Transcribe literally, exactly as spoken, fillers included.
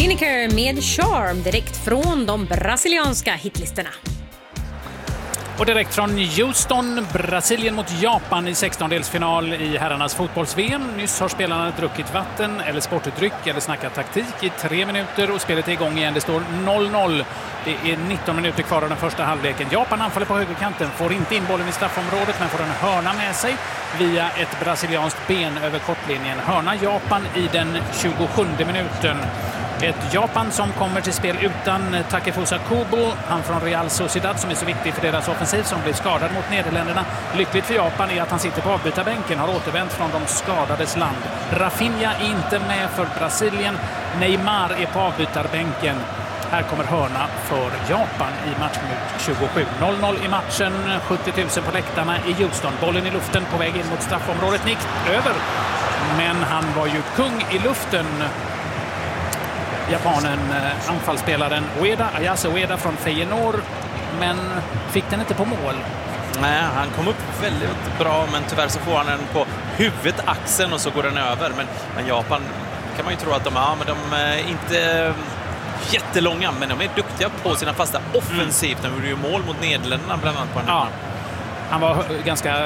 Lineker med Charm direkt från de brasilianska hitlistorna. Och direkt från Houston, Brasilien mot Japan i sextondelsfinal i herrarnas fotbolls-V M. Nyss har spelarna druckit vatten eller sportutdryck eller snackat taktik i tre minuter och spelet är igång igen. Det står noll noll. Det är nitton minuter kvar av den första halvleken. Japan anfaller på högerkanten, får inte in bollen i straffområdet men får en hörna med sig via ett brasilianskt ben över kortlinjen. Hörna Japan i den tjugosjunde minuten. Ett Japan som kommer till spel utan Takefusa Kubo, han från Real Sociedad som är så viktig för deras offensiv, som blev skadad mot Nederländerna. Lyckligt för Japan är att han sitter på avbytarbänken, har återvänt från de skadades land. Rafinha är inte med för Brasilien, Neymar är på avbytarbänken. Här kommer hörna för Japan i matchminut tjugosju. noll noll i matchen, sjuttio tusen på läktarna i Houston. Bollen i luften på väg in mot straffområdet, nick över. Men han var ju kung i luften. Japanen, anfallsspelaren Ueda, Ayase Ueda från Feyenoord, men fick den inte på mål. Nej, han kom upp väldigt bra, men tyvärr så får han den på huvudet, axeln, och så går den över. Men, men Japan kan man ju tro att de, ja, men de är inte jättelånga, men de är duktiga på sina fasta offensivt. De gjorde ju mål mot Nederländerna bland annat på den här. Ja, han var ganska